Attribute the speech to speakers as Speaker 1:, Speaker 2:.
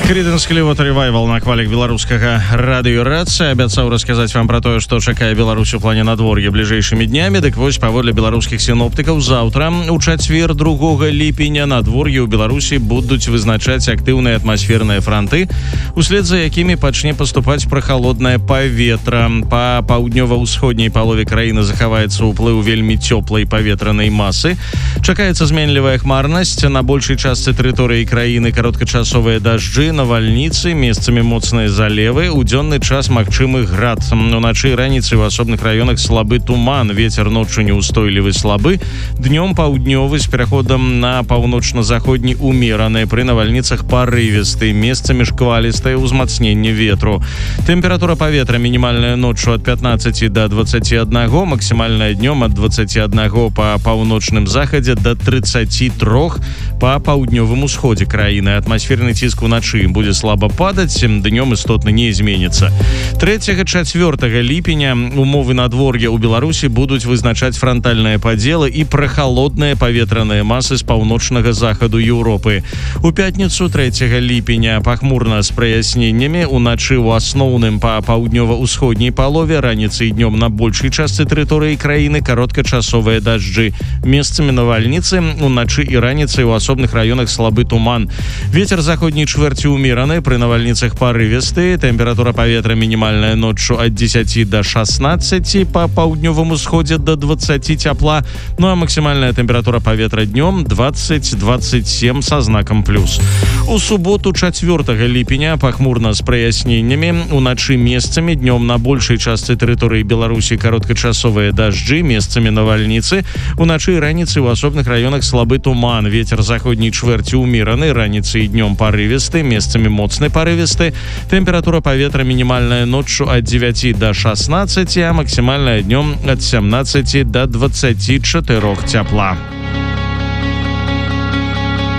Speaker 1: Creedence Clearwater Revival на хвалях беларускага радыёрацыі. Абяцаў расказаць вам пра тое, што чакае Беларусь у плане надвор'я бліжэйшымі днямі. Дык вось, паводле беларускіх сіноптыкаў, заўтра, у чацвер 2 ліпеня, надвор'е ў Беларусі будуць вызначаць актыўныя атмасферныя франты, услед за якімі пачне паступаць прахалоднае паветра. Па паўднёва-ўсходняй палове краіны захаваецца ўплыў вельмі цёплай паветранай масы. Чакаецца зменлівая хмарнасць на большай частцы тэрыторыі краіны, кароткачасовыя дажджы, навальніцы, месцамі моцныя залевы. У дзённы час магчымы град. Уначы і раніцай у асобных раёнах слабы туман. Вецер ноччу неўстойлівы слабы. Днём паўднёвы з пераходам на паўночна-заходні умераны. Пры навальніцах парывісты. Месцамі шквалістае ўзмацненне ветру. Тэмпература паветра мінімальная ноччу ад 15 до 21, максімальная днём ад 21 па паўночным захадзе до 33 па паўднёвым усходзе краіны. Атмасферны ціск уначы будзе слаба падаць, днём істотна не зменіцца. 3-4 ліпеня умовы надвор'я ў Беларусі будуць вызначаць франтальныя падзелы і прахалодныя паветраныя масы з паўночнага захаду Еўропы. У пятніцу 3 ліпеня пахмурна з праясненнямі, уначы ў асноўным па паўднёва-ўсходняй палове, раніцай і днём на большай частцы тэрыторыі краіны кароткачасовыя дажджы. Месцамі навальніцы, уначы і раніцай у асобных раёнах слабы туман. Вецер заходняй чвэрці умераны, пры навальніцах парывісты. Тэмпература паветра мінімальная ноччу ад 10 до 16, па паўднёвым усходзе до 20 цяпла, ну а максімальная тэмпература паветра днём 20-27 са знакам плюс. У суботу 4 ліпеня пахмурна з праясненнямі, уначы месцамі, днём на большай частцы тэрыторыі Беларусі кароткачасовыя дажджы, месцамі навальніцы. Уначы і раніцай у асобных раёнах слабы туман. Вецер заходняй чвэрці умераны, раніцай і днём парывісты, месцамі моцны парывісты. Тэмпература паветра мінімальная ноччу ад 9 до 16, а максімальная днём ад 17 до 24 цяпла.